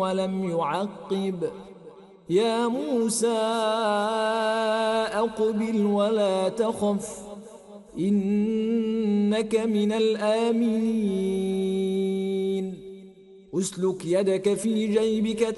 ولم يعقب يا موسى أقبل ولا تخف إنك من الآمنين أسلك يدك في جيبك